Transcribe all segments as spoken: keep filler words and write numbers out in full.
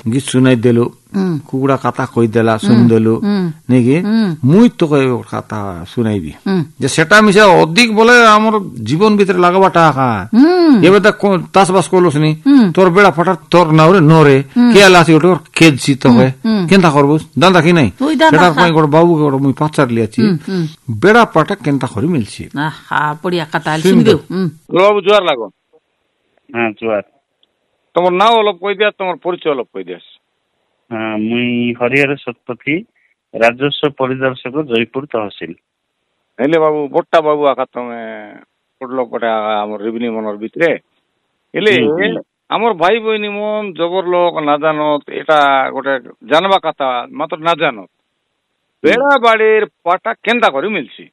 गीत सुनाई देलु कुकुड़ा कथा कहीदेला शुणिदेलु नहीं कि मुई तो कह कथा सुनाइबी जे सेटा मिसा अधिक बोले हमर जीवन भीतर लगवाटा का ये तास बास कलसनी तोर बेड़ा फटा तोर नाउरे नोरे के लासी ओटो खेद सी तो है केनता करबो दांदा कि नहीं सेटा कोई गोड बाबू गोड मुई पचार लियाची बेड़ा फटा केनता करी मिलसी आहा बढ़िया कथा सुनबे बाबू जुआर लागो हां जुआर तमर नाम अलप कहि दिया तमर परिचय अलप कहि दिया हां मुई हरिहर सतपथी राजस्व परिदर्शक जयपुर तहसील हेले बाबू बोट्टा बाबू आका तमे पडलो पटा हमर रेवेन्यू मनर भितरे हेले हमर भाई बहिनी मन जबर लोक ना जानत एटा गोटे जानबा कथा मात्र ना जानत बेड़ा बाड़ीर पाटा केनता करी मिलसी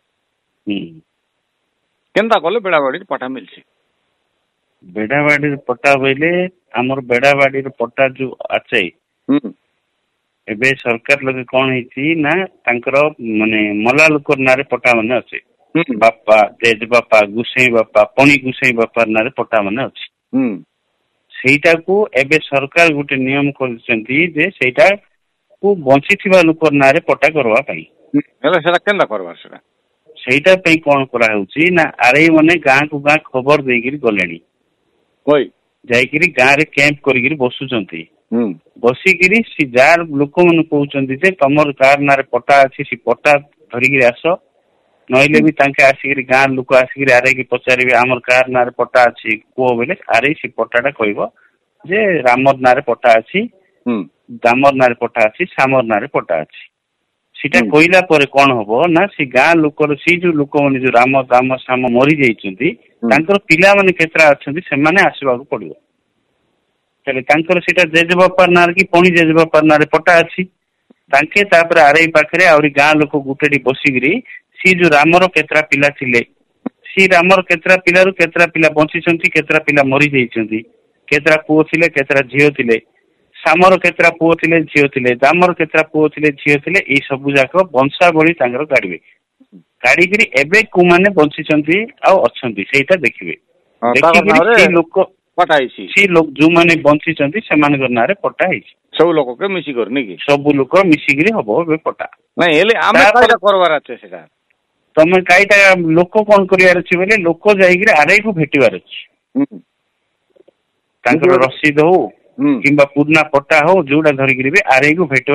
केनता कले बेड़ा बाड़ीर पाटा मिलसी बेड़ा बाड़ीर पट्टा बोले हमर बेड़ा बाड़ीर पट्टा जो आछे एबे सरकार लगे कौन है ना तांकर माने मला लोकर नारे पट्टा माने अच्छे बापा तेज बापा गुसई बापा पणी गुसई बापा नारे पट्टा माने अच्छे सेटा को एबे सरकार गोटे नियम करछंती जे सेटा को बंची थिबा लोकर नारे पट्टा करवा पाई हेला सेटा केनता करवा सेटा सेटा पे कोन करा होची ना आरे माने गां को गां खबर देगिरी गलेनी कोई जाइकिरी गां रे कैंप करिगिरी बसुचंती बसिकिरी सी जार लोक मन कहउचंती जे तमर कार नारे पट्टा अछि सी पट्टा धरिगिरी आसो नइले भी तांके आसिकिरी गां लोक आसिकिरी आरे की पचारिबे हमर कार नारे पट्टा अछि को बेले आरे सी पट्टाटा कहइबो जे रामर नारे पट्टा अछि दामर नारे पट्टा अछि सामर नारे पट्टा अछि सीटा कइला परे कोन हबो ना सी गां लोकर सी जो लोक मन जो राम दाम साम मरि जाइचंती तांकर पिला माने केतरा अछंती से माने आसीबा को पड़िबो तले तांकर सीटा जेजे बापार नार की पणी जेजे बापार नारे पट्टा अछि तांके तापर आरई पाखरे आउरी गां लोक गुटेडी बसिगिरी सी जो रामर केतरा पिला थिले सी रामर केतरा पिलारु केतरा पिला बंचिचंती केतरा पिला मरि जाइचंती केतरा पुओ थिले केतरा झियो थिले सामर केतरा पुओ थिले झियो थिले दामर केतरा पुओ थिले झियो थिले ए सब जाक वंशावली तांगर काढिबे काढिगिरी एबे को माने बंचिचंती आ अछंती सेटा देखिबे देखिगिरी सी लोक पट्टा आइसी सी लोक जो माने बंचिचंती से मानकर नारे पट्टा आइसी सब लोक के मिसी करनी की सब लोक मिसिगिरी हबो बे पट्टा नहीं हेले आमे काइटा करवार আছে সেটা तमे काइटा लोक कोन करियार अछि बोले लोक जाइगिरी आरे को भेटिवार अछि तांकर रसीद हो किंबा पुरना पट्टा हो जोडा धरिगिरी बे आरे को भेट